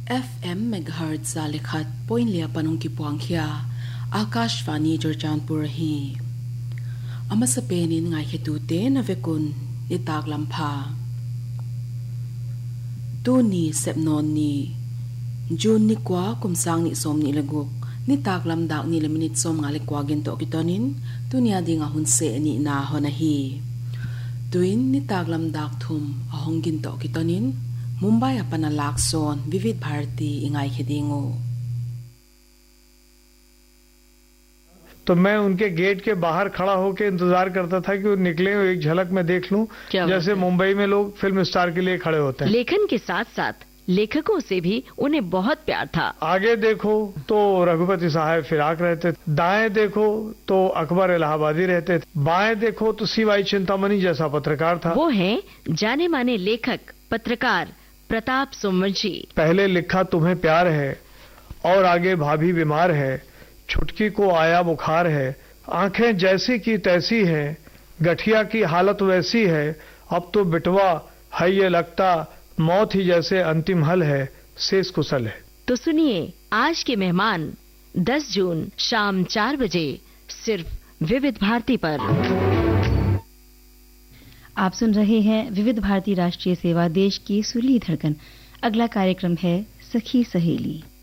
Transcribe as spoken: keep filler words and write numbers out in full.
F M megahertz zalikhat point lia panung ki puangkhia Akashvani Jorjanpur hi ama sa penin ngai hetu te na vekun itak lampha tu ni sepnon ni June ni kwa kumsang ni som ni laguk ni tak lam dak ni leminit som nga lekwa gen to kitonin tunia dinga hunse ni na honahi tuin ni tak lam dak thum ahong gin to kitonin Mumbai अपना लाक्सोन विविध भारती इंगाई खेदेंगो तो मैं उनके gate के बाहर खड़ा होकर इंतजार करता था कि वो निकले और एक झलक में देख लूं जैसे मुंबई में लोग फिल्म स्टार के लिए खड़े होते हैं। लेखन के साथ साथ लेखकों से भी उन्हें बहुत प्यार था। आगे देखो तो रघुपति साहब फिराक रहते, दाएं देखो तो अकबर इलाहाबादी रहते, बाएं देखो तो सीवाई चिंतामणि जैसा पत्रकार था। वो हैं जाने माने लेखक पत्रकार प्रताप सुमरजी। पहले लिखा तुम्हें प्यार है और आगे भाभी बीमार है, छुटकी को आया बुखार है, आंखें जैसी की तैसी है, गठिया की हालत वैसी है, अब तो बिटवा है ये लगता मौत ही जैसे अंतिम हल है, शेष कुशल है। तो सुनिए आज के मेहमान दस जून शाम चार बजे सिर्फ विविध भारती पर। आप सुन रहे हैं विविध भारती राष्ट्रीय सेवा देश की सुरीली धड़कन। अगला कार्यक्रम है सखी सहेली।